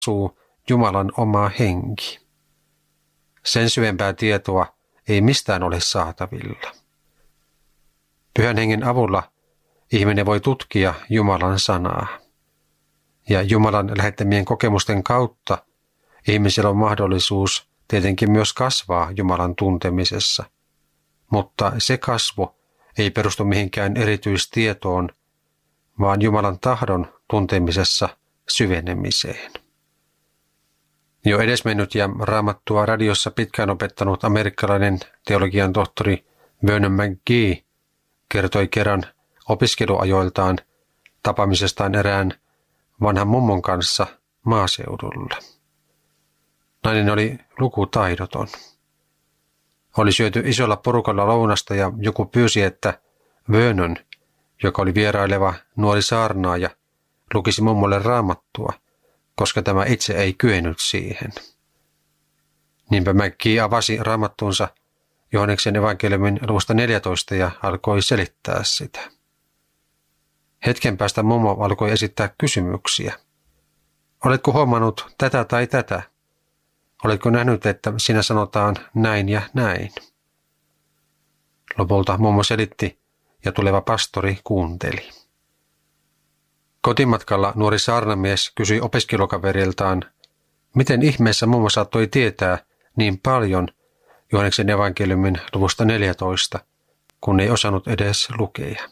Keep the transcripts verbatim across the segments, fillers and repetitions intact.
asuu Jumalan oma henki. Sen syvempää tietoa ei mistään ole saatavilla. Pyhän hengen avulla ihminen voi tutkia Jumalan sanaa. Ja Jumalan lähettämien kokemusten kautta ihmisellä on mahdollisuus tietenkin myös kasvaa Jumalan tuntemisessa. Mutta se kasvu ei perustu mihinkään erityistietoon, vaan Jumalan tahdon tuntemisessa syvenemiseen. Jo edesmennyt ja Raamattua radiossa pitkään opettanut amerikkalainen teologian tohtori Vernon McGee kertoi kerran opiskeluajoiltaan tapaamisestaan erään vanhan mummon kanssa maaseudulla. Nainen oli lukutaidoton. Oli syöty isolla porukalla lounasta ja joku pyysi, että Vernon, joka oli vieraileva nuori saarnaaja, lukisi mummolle Raamattua, koska tämä itse ei kyennyt siihen. Niinpä McGee avasi Raamattunsa Johanneksen evankeliumin luvusta neljätoista ja alkoi selittää sitä. Hetken päästä mummo alkoi esittää kysymyksiä. Oletko huomannut tätä tai tätä? Oletko nähnyt, että siinä sanotaan näin ja näin? Lopulta mummo selitti ja tuleva pastori kuunteli. Kotimatkalla nuori saarnamies kysyi opiskelukaveriltaan, miten ihmeessä mummo saattoi tietää niin paljon Johanneksen evankeliumin luvusta neljätoista, kun ei osannut edes lukea.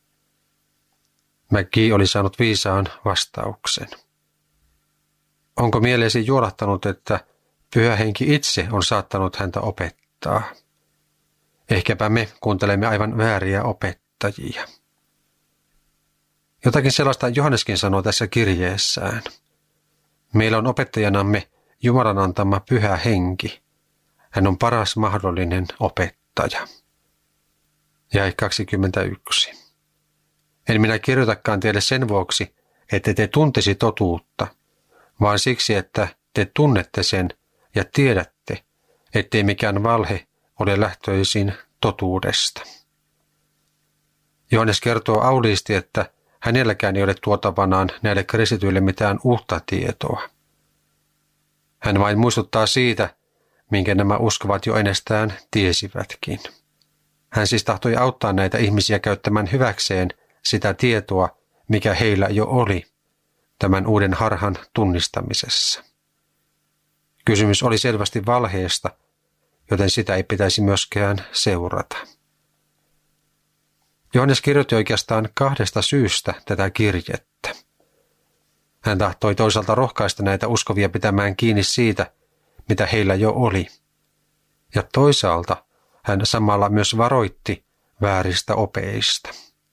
McGee oli saanut viisaan vastauksen. Onko mieleesi juolahtanut, että Pyhä Henki itse on saattanut häntä opettaa? Ehkäpä me kuuntelemme aivan vääriä opettajia. Jotakin sellaista Johanneskin sanoo tässä kirjeessään. Meillä on opettajanamme Jumalan antama Pyhä Henki. Hän on paras mahdollinen opettaja. Jae kaksikymmentäyksi. En minä kirjoitakaan teille sen vuoksi, että te tuntisi totuutta, vaan siksi, että te tunnette sen ja tiedätte, ettei mikään valhe ole lähtöisin totuudesta. Johannes kertoo auliisti, että hänelläkään ei ole tuotavanaan näille kristityille mitään uutta tietoa. Hän vain muistuttaa siitä, minkä nämä uskovat jo ennestään tiesivätkin. Hän siis tahtoi auttaa näitä ihmisiä käyttämään hyväkseen sitä tietoa, mikä heillä jo oli tämän uuden harhan tunnistamisessa. Kysymys oli selvästi valheesta, joten sitä ei pitäisi myöskään seurata. Johannes kirjoitti oikeastaan kahdesta syystä tätä kirjettä. Hän tahtoi toisaalta rohkaista näitä uskovia pitämään kiinni siitä, mitä heillä jo oli. Ja toisaalta hän samalla myös varoitti vääristä opeista.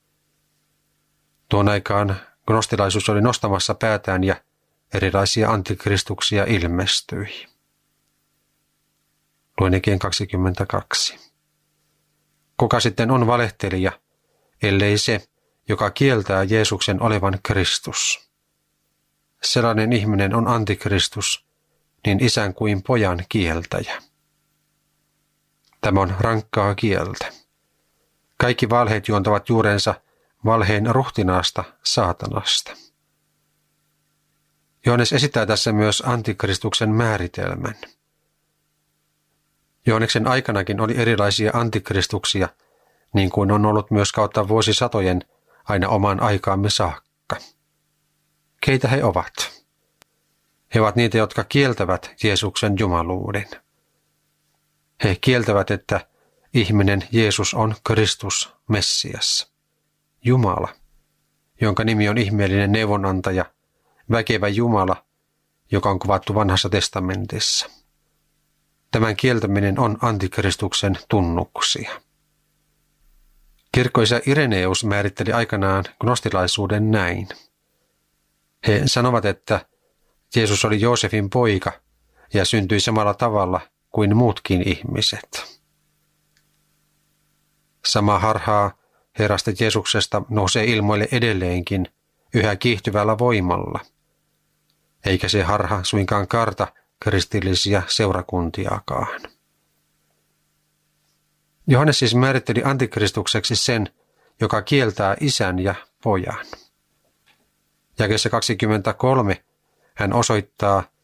Tuon aikaan gnostilaisuus oli nostamassa päätään ja erilaisia antikristuksia ilmestyi. Luen Ekeen kaksikymmentäkaksi. Kuka sitten on valehtelija, ellei se, joka kieltää Jeesuksen olevan Kristus? Sellainen ihminen on antikristus, niin isän kuin pojan kieltäjä. Tämä on rankkaa kieltä. Kaikki valheet juontavat juurensa valheen ruhtinaasta, saatanasta. Johannes esittää tässä myös antikristuksen määritelmän. Johanneksen aikanakin oli erilaisia antikristuksia, niin kuin on ollut myös kautta vuosisatojen aina omaan aikaamme saakka. Keitä he ovat? He ovat niitä, jotka kieltävät Jeesuksen jumaluuden. He kieltävät, että ihminen Jeesus on Kristus, Messias, Jumala, jonka nimi on ihmeellinen neuvonantaja, väkevä Jumala, joka on kuvattu vanhassa testamentissa. Tämän kieltäminen on antikristuksen tunnuksia. Kirkkoisä Ireneus määritteli aikanaan gnostilaisuuden näin. He sanovat, että Jeesus oli Joosefin poika ja syntyi samalla tavalla kuin muutkin ihmiset. Sama harhaa Herrasta Jeesuksesta nousee ilmoille edelleenkin yhä kiihtyvällä voimalla, eikä se harha suinkaan karta kristillisiä seurakuntiakaan. Johannes siis määritteli antikristukseksi sen, joka kieltää isän ja pojan. Jakeessa kaksikymmentäkolme Hän osoittaa,